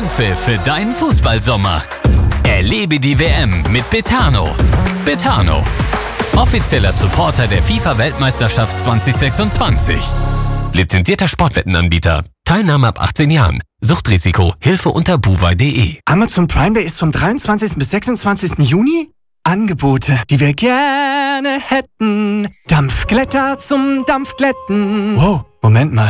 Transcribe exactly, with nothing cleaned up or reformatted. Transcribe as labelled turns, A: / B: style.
A: Anpfiff für deinen Fußballsommer. Erlebe die W M mit Betano. Betano, offizieller Supporter der FIFA-Weltmeisterschaft zwanzig sechsundzwanzig. Lizenzierter Sportwettenanbieter. Teilnahme ab achtzehn Jahren. Suchtrisiko. Hilfe unter buwei punkt de.
B: Amazon Prime Day ist vom dreiundzwanzigsten bis sechsundzwanzigsten Juni. Angebote, die wir gerne hätten. Dampfglätter zum Dampfglätten. Wow, Moment mal.